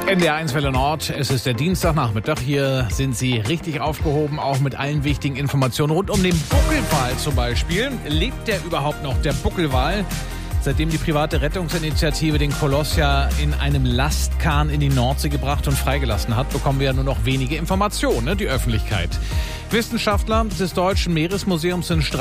NDR1 Welle Nord, es ist der Dienstagnachmittag. Hier sind Sie richtig aufgehoben, auch mit allen wichtigen Informationen rund um den Buckelwal zum Beispiel. Lebt der überhaupt noch, der Buckelwal? Seitdem die private Rettungsinitiative den Koloss ja in einem Lastkahn in die Nordsee gebracht und freigelassen hat, bekommen wir ja nur noch wenige Informationen, die Öffentlichkeit. Wissenschaftler des Deutschen Meeresmuseums in